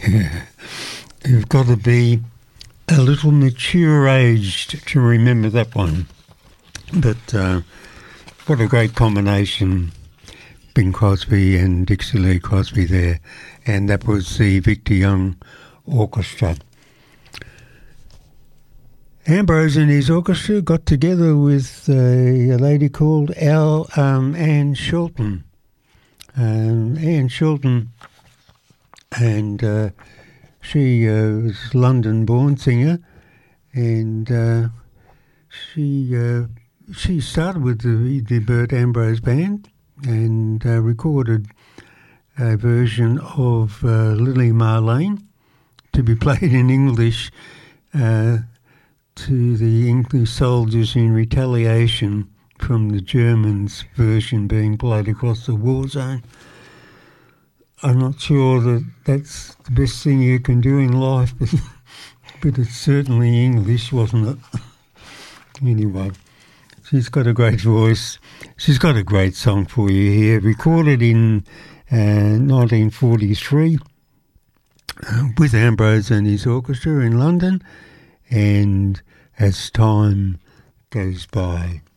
You've got to be a little mature aged to remember that one. But what a great combination, Bing Crosby and Dixie Lee Crosby there. And that was the Victor Young Orchestra. Ambrose and his orchestra got together with a lady called Anne Shelton. Anne Shelton, and she was a London-born singer, and she started with the Bert Ambrose Band and recorded a version of Lily Marlene to be played in English to the English soldiers in retaliation from the Germans' version being played across the war zone. I'm not sure that that's the best thing you can do in life, but it's certainly English, wasn't it? Anyway, she's got a great voice. She's got a great song for you here, recorded in 1943 with Ambrose and his orchestra in London, and as time goes by.